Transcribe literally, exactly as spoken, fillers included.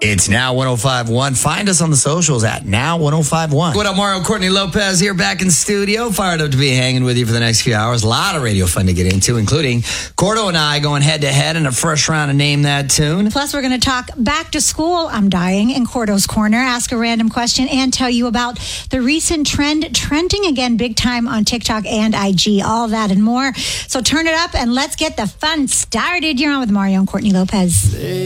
It's Now one oh five point one. Find us on the socials at Now one oh five point one. What up, Mario? Courtney Lopez here back in studio. Fired up to be hanging with you for the next few hours. A lot of radio fun to get into, including Cordo and I going head-to-head in a fresh round of Name That Tune. Plus, we're going to talk back to school, I'm dying, in Cordo's Corner, ask a random question, and tell you about the recent trend trending again big time on TikTok and I G. All that and more. So turn it up and let's get the fun started. You're on with Mario and Courtney Lopez.